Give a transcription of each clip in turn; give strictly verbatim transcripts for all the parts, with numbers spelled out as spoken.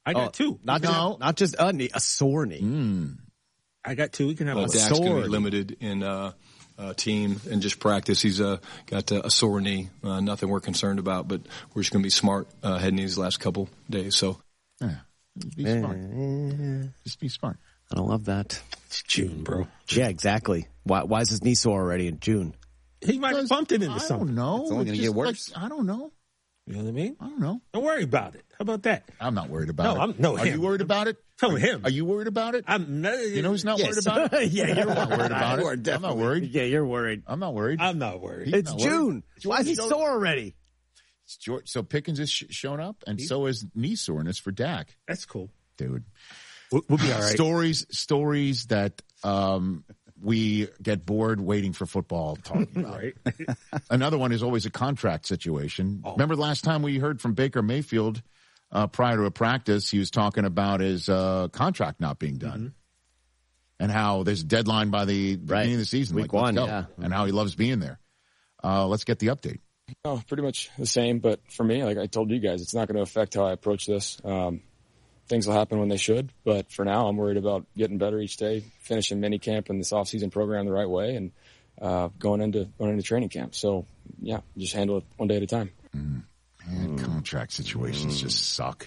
I got oh, two. Not no. just, not just a knee, a sore knee. Mm. I got two. We can have Well, a Dak's sore. going to be limited in uh, uh, team and just practice. He's uh, got uh, a sore knee. Uh, nothing we're concerned about, but we're just going to be smart uh, heading these last couple days. So, yeah, just be smart. Uh, Just be smart. I don't love that. It's June, bro. Yeah, exactly. Why, why is his knee sore already in June? He might have bumped it into I something. don't know. It's only gonna just get worse. Like, I don't know. You know what I mean? I don't know. Don't worry about it. How about that? I'm not worried about No, it. I'm- no, Are him. you worried about it? Tell are, him. Are you worried about it? I'm not, You know who's not Yes. worried about it? Yeah, you're not worried about You are it. I'm not worried. Yeah, you're worried. I'm not worried. I'm not worried. He's It's not worried. June. Why is he George- sore already? It's George, so Pickens is sh- shown up, and so is knee soreness for Dak. That's cool. Dude. We'll, we'll be all right. Stories, stories that um, we get bored waiting for football talking about. Right. Another one is always a contract situation. Oh. Remember the last time we heard from Baker Mayfield uh, prior to a practice, he was talking about his uh, contract not being done. Mm-hmm. And how there's a deadline by the Right. beginning of the season. Week like, one, let's go. yeah. And how he loves being there. Uh, let's get the update. Oh, pretty much the same. But for me, like I told you guys, it's not going to affect how I approach this. Um, things will happen when they should. But for now, I'm worried about getting better each day, finishing mini camp and this off-season program the right way, and uh, going into going into training camp. So, yeah, just handle it one day at a time. Mm. Man, mm. contract situations mm. just suck.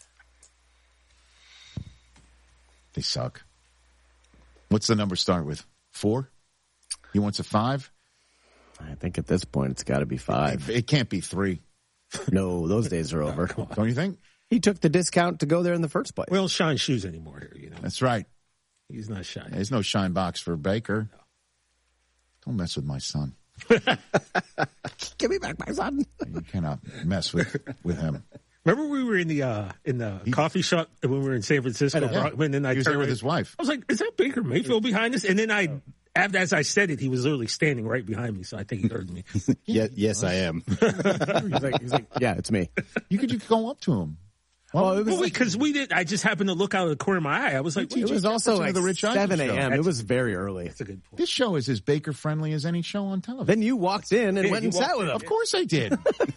They suck. What's the number start with? Four? He wants a five? I think at this point it's got to be five. It, it can't be three. No, those days are over. Don't you think? He took the discount to go there in the first place. We don't shine shoes anymore here, you know. That's right. He's not shining. There's no shine box for Baker. No. Don't mess with my son. Give me back my son. You cannot mess with, with him. Remember we were in the uh, in the he, coffee shop when we were in San Francisco? Yeah. And then I he was there with his wife. I was like, is that Baker Mayfield behind us? And then I, after, as I said it, he was literally standing right behind me, so I think he heard me. yeah, yes, I am. he's, like, he's like, yeah, it's me. You could just go up to him. Well, it was because well, we did. I just happened to look out of the corner of my eye. I was like, it was also like the Rich seven a.m. It was very early. That's a good point. This show is as Baker friendly as any show on television. Then you walked in and yeah, went and sat with him. Of course I did.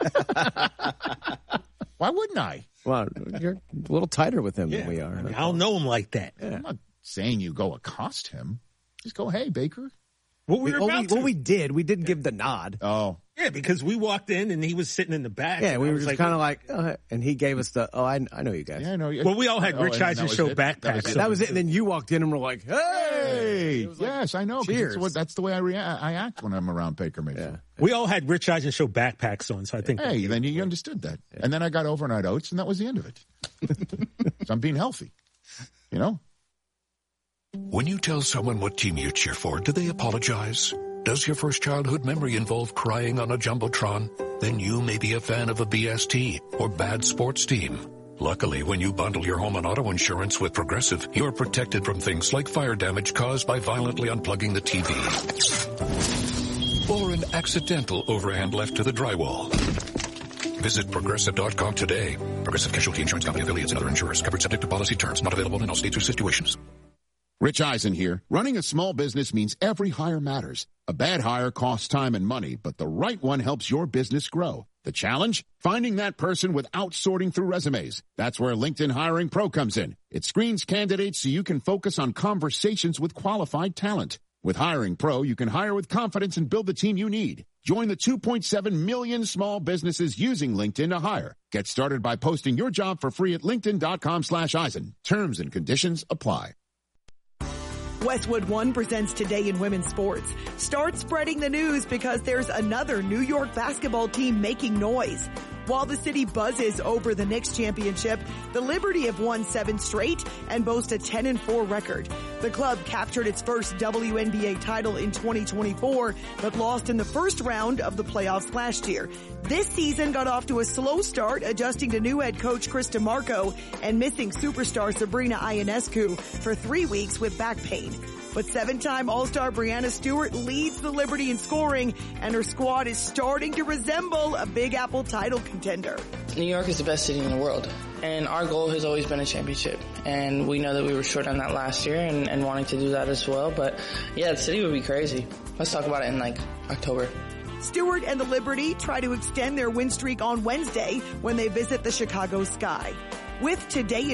Why wouldn't I? Well, you're a little tighter with him yeah. than we are. I, mean, I don't know him like that. Yeah. I'm not saying you go accost him. Just go, hey, Baker. What we were well, about we, to. well, we did. We did give the nod. Oh. Yeah, because we walked in and he was sitting in the back. Yeah, we were just like, kind of like, uh, and he gave us the, oh, I, I know you guys. Yeah, I know you. Well, we all had oh, Rich Eisen show it. backpacks. That was, so that was it. And then you walked in and we're like, hey. Hey, like, yes, I know. Cheers. What, that's the way I, rea- I act when I'm around Baker Mayfield. Yeah. We all had Rich Eisen show backpacks on, so I think. Hey, then you understood that. Yeah. And then I got overnight oats, and that was the end of it. So I'm being healthy, you know? When you tell someone what team you cheer for, do they apologize? Does your first childhood memory involve crying on a Jumbotron? Then you may be a fan of a B S T or bad sports team. Luckily, when you bundle your home and auto insurance with Progressive, you're protected from things like fire damage caused by violently unplugging the T V. Or an accidental overhand left to the drywall. Visit Progressive dot com today. Progressive Casualty Insurance Company affiliates and other insurers. Covered subject to policy terms. Not available in all states or situations. Rich Eisen here. Running a small business means every hire matters. A bad hire costs time and money, but the right one helps your business grow. The challenge? Finding that person without sorting through resumes. That's where LinkedIn Hiring Pro comes in. It screens candidates so you can focus on conversations with qualified talent. With Hiring Pro, you can hire with confidence and build the team you need. Join the two point seven million small businesses using LinkedIn to hire. Get started by posting your job for free at linkedin.com slash Eisen. Terms and conditions apply. Westwood One presents Today in Women's Sports. Start spreading the news because there's another New York basketball team making noise. While the city buzzes over the Knicks championship, the Liberty have won seven straight and boast a ten and four record. The club captured its first W N B A title in twenty twenty-four, but lost in the first round of the playoffs last year. This season got off to a slow start, adjusting to new head coach Chris DeMarco and missing superstar Sabrina Ionescu for three weeks with back pain. But seven-time All-Star Breanna Stewart leads the Liberty in scoring, and her squad is starting to resemble a Big Apple title contender. New York is the best city in the world, and our goal has always been a championship. And we know that we were short on that last year and, and wanting to do that as well. But, yeah, the city would be crazy. Let's talk about it in, like, October. Stewart and the Liberty try to extend their win streak on Wednesday when they visit the Chicago Sky. With Today